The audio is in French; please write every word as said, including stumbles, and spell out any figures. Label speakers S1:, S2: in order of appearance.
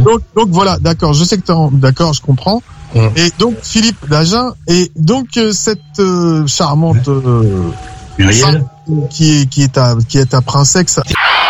S1: donc, donc voilà, d'accord, je sais que t'es en... d'accord, je comprends. Mmh. Et donc, Philippe Dagen, et donc, euh, cette euh, charmante... Euh,
S2: Muriel
S1: qui est, qui est ta, qui est ta princesse...